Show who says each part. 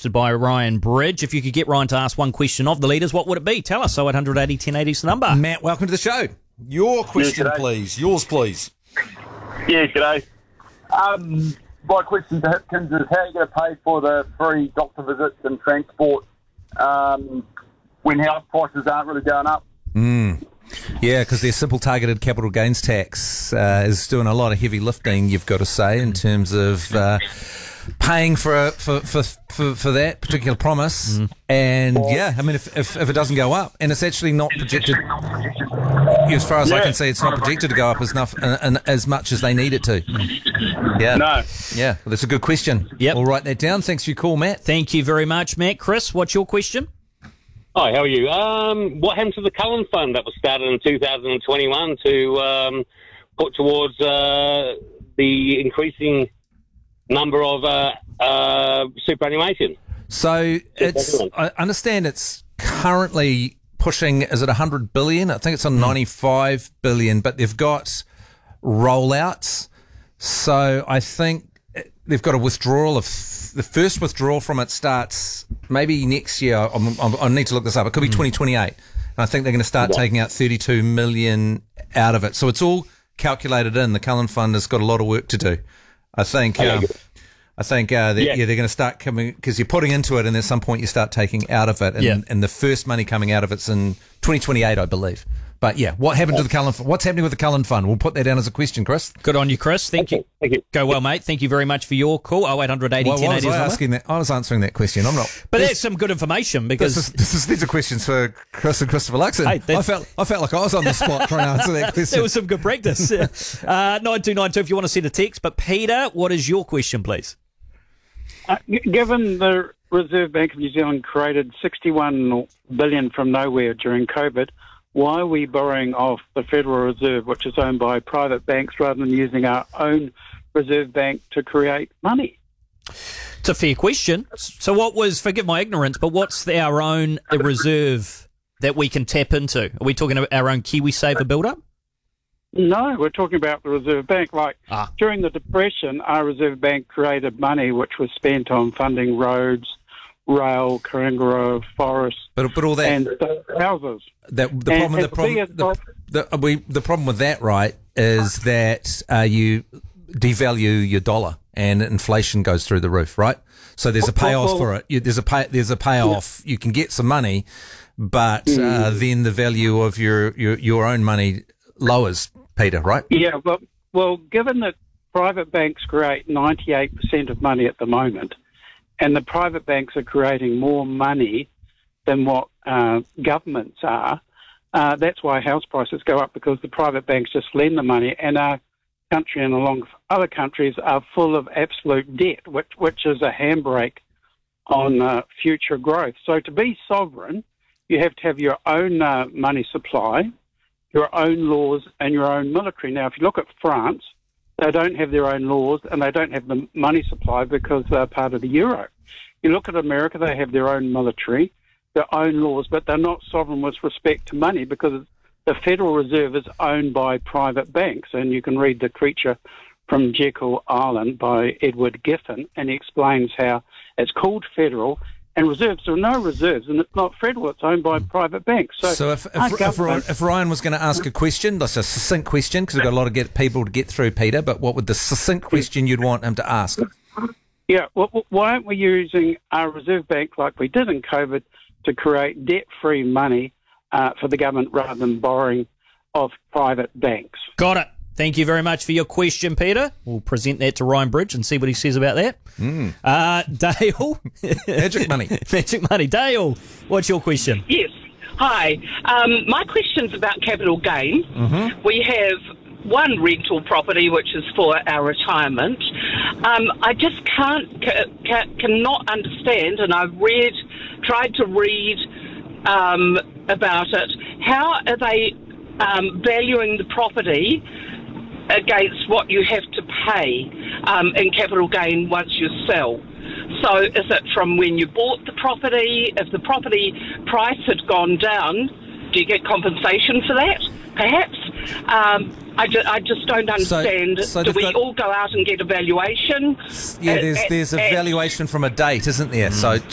Speaker 1: suggested by Ryan Bridge. If you could get Ryan to ask one question of the leaders, what would it be? Tell us. 0800 80 1080 is the number.
Speaker 2: Matt, welcome to the show. Your question, please. Yours, please.
Speaker 3: Yeah, g'day. My question to Hipkins is how are you going to pay for the free doctor visits and transport when house prices aren't really going up?
Speaker 2: Yeah, because their simple targeted capital gains tax is doing a lot of heavy lifting, you've got to say, in terms of paying for that particular promise. And yeah, I mean, if it doesn't go up, and it's actually not projected, as far as I can see, it's not projected to go up as much as they need it to. Yeah.
Speaker 3: No.
Speaker 2: Yeah, well, that's a good question.
Speaker 1: Yep.
Speaker 2: We'll write that down. Thanks for your call, Matt.
Speaker 1: Thank you very much, Matt. Chris, what's your question?
Speaker 4: Hi, how are you? What happened to the Cullen Fund that was started in 2021 to put towards the increasing number of superannuation?
Speaker 2: So I understand it's currently pushing, is it 100 billion? I think it's on 95 billion, but they've got rollouts. So I think they've got a withdrawal of the first withdrawal from it starts maybe next year. I need to look this up. It could be 2028. And I think they're going to start taking out 32 million out of it. So it's all calculated in. The Cullen Fund has got a lot of work to do. I think they're going to start coming, because you're putting into it and at some point you start taking out of it. And the first money coming out of it's in 2028, I believe. But yeah, what happened to the Cullen Fund? What's happening with the Cullen Fund? We'll put that down as a question, Chris.
Speaker 1: Good on you, Chris. Thank you. Go well, mate. Thank you very much for your call. 0800 80 1080
Speaker 2: I was answering that question. I'm not.
Speaker 1: But that's some good information, because
Speaker 2: these are questions for Chris and Christopher Luxon. Hey, I felt like I was on the spot trying to answer that question.
Speaker 1: That was some good practice. 9292 if you want to send a text. But Peter, what is your question, please?
Speaker 5: Given the Reserve Bank of New Zealand created 61 billion from nowhere during COVID, why are we borrowing off the Federal Reserve, which is owned by private banks, rather than using our own Reserve Bank to create money?
Speaker 1: It's a fair question. So forgive my ignorance, but what's our own reserve that we can tap into? Are we talking about our own KiwiSaver build-up?
Speaker 5: No, we're talking about the Reserve Bank. During the Depression, our Reserve Bank created money which was spent on funding roads, rail, Karangaroo, forest,
Speaker 2: but all that
Speaker 5: and houses.
Speaker 2: The problem with that, right, is that you devalue your dollar and inflation goes through the roof, right? So there's a payoff for it. There's a payoff. You can get some money, but then the value of your own money lowers, Peter, right?
Speaker 5: Yeah. Well, given that private banks create 98% of money at the moment, and the private banks are creating more money than what governments are, that's why house prices go up, because the private banks just lend the money, and our country and along with other countries are full of absolute debt, which is a handbrake on future growth. So to be sovereign, you have to have your own money supply, your own laws, and your own military. Now, if you look at France, they don't have their own laws and they don't have the money supply because they're part of the euro. You look at America, they have their own military, their own laws, but they're not sovereign with respect to money because the Federal Reserve is owned by private banks. And you can read The Creature from Jekyll Island by Edward Giffen, and he explains how it's called federal and reserves. There are no reserves, and it's not federal, it's owned by private banks.
Speaker 2: So if Ryan was going to ask a question, that's a succinct question, because we've got a lot of people to get through, Peter, but what would the succinct question you'd want him to ask?
Speaker 5: Yeah, well, why aren't we using our Reserve Bank like we did in COVID to create debt-free money for the government rather than borrowing off private banks?
Speaker 1: Got it. Thank you very much for your question, Peter. We'll present that to Ryan Bridge and see what he says about that. Dale.
Speaker 2: Magic money.
Speaker 1: Magic money. Dale, what's your question?
Speaker 6: Yes. Hi. My question's about capital gain. We have one rental property, which is for our retirement. I just cannot understand, and I've tried to read about it. How are they valuing the property against what you have to pay in capital gain once you sell? So is it from when you bought the property? If the property price had gone down, do you get compensation for that, perhaps? I just don't understand. Do we all go out and get a valuation?
Speaker 2: Yeah, there's a valuation from a date, isn't there? So